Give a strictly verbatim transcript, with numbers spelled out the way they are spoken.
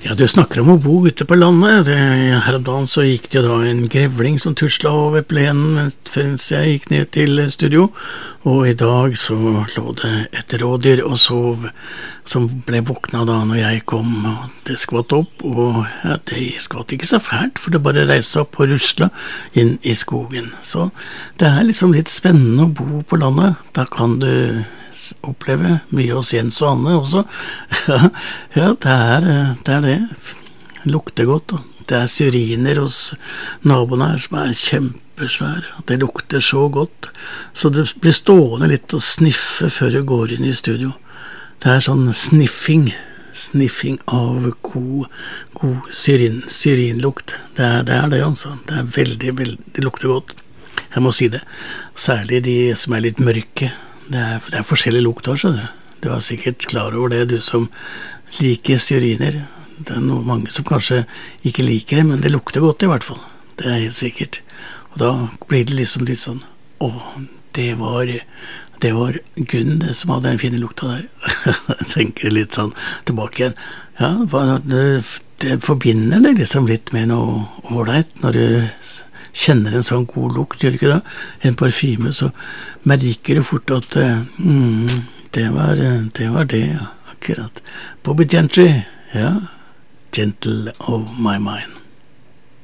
Ja, du snakker om å bo ute på landet. Det, her om dagen så gikk det da en grevling som tusla over plenen mens, mens jeg gikk ned til studio, og i dag så lå det et rådyr og sov, som ble våkna da når jeg kom, og det skvatt opp, og ja, det skvatt ikke så fælt, for det bare reiste opp og rusla inn i skogen. Så det er liksom litt spennende å bo på landet. Da kan du oppleve mye hos Jens og Anne også. Ja, det er det, er det. Det lukter godt, og det er syriner hos naboen her som er kjempesvære. Det lukter så godt, så du blir stående litt og sniffe før du går inn i studio. Det er sånn sniffing, sniffing av god, god syrin, syrinlukt. Det er, det er det, altså. Det er veldig, veldig, det lukter godt. Jeg må si det. Særlig de som er litt mørke. Det er, det er forskjellig lukt også, skjønner du. Du er sikkert klar over det, du som liker syriner. Det er noe mange som kanskje ikke liker det, men det lukter godt i hvert fall. Det er helt sikkert. Og da blir det liksom litt sånn, åh, det var, det var Gunn det som hadde den fine lukta der. Jeg tenker litt sånn tilbake igjen. Ja, det, det forbinder det liksom litt med noe ålreit når du kjenner en sånn god lukt, gjør ikke det? En parfyme, så merker du fort at mm, det var det, var det ja, akkurat. Bobby Gentry, ja. Gentle of my mind.